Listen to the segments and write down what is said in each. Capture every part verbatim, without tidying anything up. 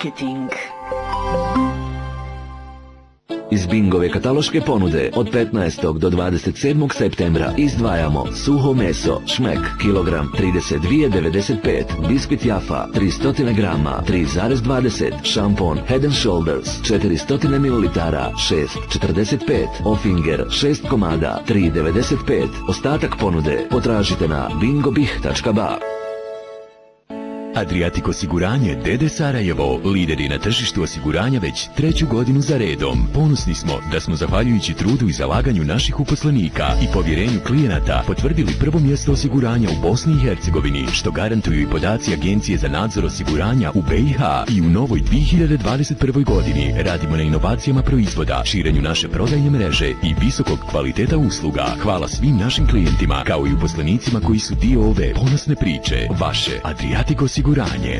Marketing. Iz Bingove kataloške ponude od petnaestog do dvadeset sedmog septembra izdvajamo suho meso, šmek, kilogram trideset dva devedeset pet, biskvit Jaffa tristo grama tri zarez dvadeset, šampon Head and Shoulders četiristo mililitara šest četrdeset pet, Ofinger šest komada tri devedeset pet. Ostatak ponude potražite na bingobih tačka ba. Adriatic osiguranje D D Sarajevo, lideri na tržištu osiguranja već treću godinu za redom. Ponosni smo da smo zahvaljujući trudu i zalaganju naših uposlenika i povjerenju klijenata potvrdili prvo mjesto osiguranja u Bosni i Hercegovini, što garantuju i podaci Agencije za nadzor osiguranja u B i H. I u novoj dvije hiljade dvadeset prvoj godini radimo na inovacijama proizvoda, širenju naše prodajne mreže i visokog kvaliteta usluga. Hvala svim našim klijentima, kao i uposlenicima koji su dio ove ponosne priče. Vaše Adriatic osiguranje. Osiguranje.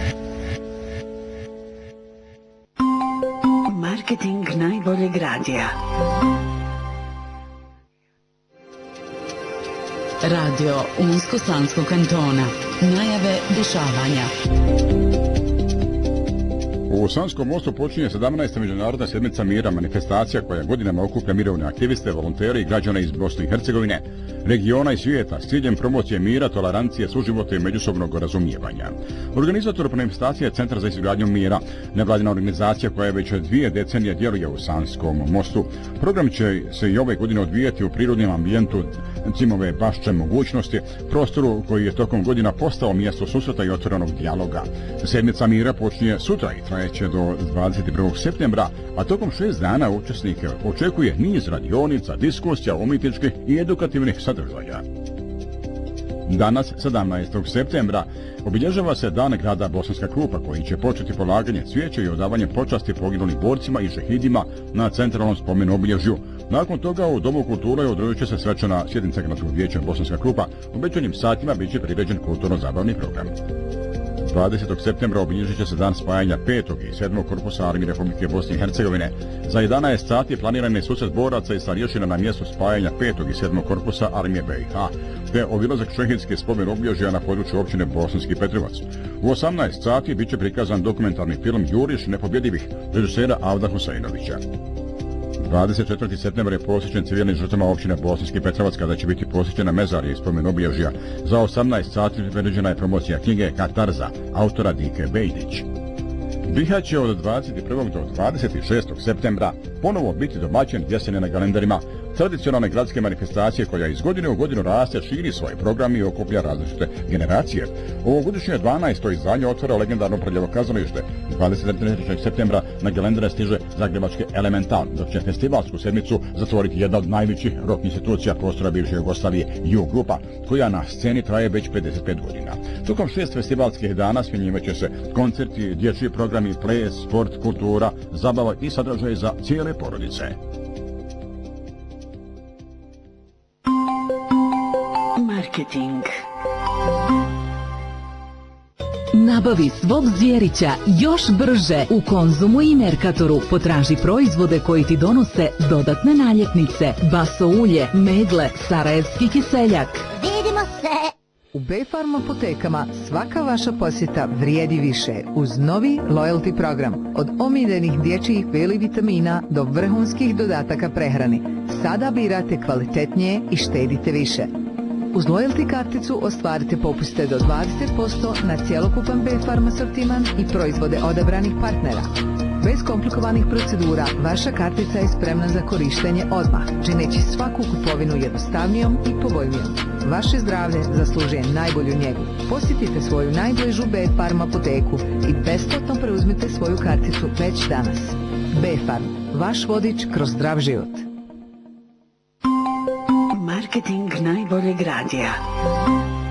Marketing najboljeg radija. Radio Unsko-Sanskog kantona. Najave dešavanja. U Sanskom mostu počinje sedamnaesta međunarodna sedmica mira, manifestacija koja godinama okuplja mirovne aktiviste, volontere i građane iz Bosne i Hercegovine, regiona i svijeta s ciljem promocije mira, tolerancije, suživota i međusobnog razumijevanja. Organizator manifestacije je Centar za izgradnju mira, nevladina organizacija koja već dvije decenije djeluje u Sanskom mostu. Program će se i ove godine odvijati u prirodnom ambijentu Cimove bašče mogućnosti, prostoru koji je tokom godina postao mjesto susreta i otvorenog dijaloga. Sedmica mira počinje sutra i trajeće do dvadeset prvog septembra, a tokom šest dana učesnike očekuje niz radionica, diskusija, umjetničkih i edukativnih sadržaja. Danas, sedamnaestog septembra, obilježava se Dan grada Bosanska Krupa, koji će početi polaganje cvijeća i odavanje počasti poginulim borcima i šehidima na centralnom spomenu obilježju. Nakon toga u Domu kulture održat će se svečana sjednica Gradskog vijeća Bosanska Krupa. U večernjim satima bit će priređen kulturno-zabavni program. dvadesetog septembra obilježit će se dan spajanja petog i sedmog korpusa Armije Republike Bosne i Hercegovine. Za jedanaest sati planiran je susret boraca i starješina na mjestu spajanja petog i sedmog korpusa Armije B i H, te obilazak šehidske spomen obilježja na području općine Bosanski Petrovac. U osamnaest sati bit će prikazan dokumentarni film Juriš nepobjedivih režisera Avda Huseinovića. dvadeset četvrtog septembra je posjećen civilnim žrtvama općine Bosanski Petrovac, kada će biti posjećena mezarija i spomen obilježja. Za osamnaest sati predviđena je promocija knjige Katarza, autora Dike Bejdić. Bihać će od dvadeset prvog do dvadeset šestog septembra ponovo biti domaćin jeseni na kalendarima tradicionalne gradske manifestacije koja iz godine u godinu raste, širi svoje programe i okuplja različite generacije. Ovogodišnje dvanaesto izdanje otvara legendarno Prljevo kazalište. dvadeset trećeg septembra na kalendare stiže zagrebački Elemental, dok će festivalsku sedmicu zatvoriti jedna od najvećih rock institucija prostora bivše Jugoslavije, U grupa, koja na sceni traje već pedeset pet godina. Tokom šest festivalskih dana smjenjivat će se koncerti, dječji programi, ples, sport, kultura, zabava i sadržaj za cijele porodice. Marketing. Nabavi svog zvjerića još brže u Konzumu i Merkatoru. Potraži proizvode koji ti donose dodatne naljepnice, baso ulje, megle, sarajevski kiseljak. Vidimo se! U B-Farm apotekama svaka vaša posjeta vrijedi više uz novi loyalty program. Od omiljenih dječjih veli vitamina do vrhunskih dodataka prehrani. Sada birate kvalitetnije i štedite više. Uz loyalty karticu ostvarite popuste do dvadeset posto na cjelokupan B-Farm asortiman i proizvode odabranih partnera. Bez komplikovanih procedura, vaša kartica je spremna za korištenje odmah, čineći svaku kupovinu jednostavnijom i povoljnijom. Vaše zdravlje zaslužuje najbolju njegu. Posjetite svoju najbližu B-Farm apoteku i besplatno preuzmite svoju karticu već danas. B-Farm, vaš vodič kroz zdrav život. Marketing najboljeg radija.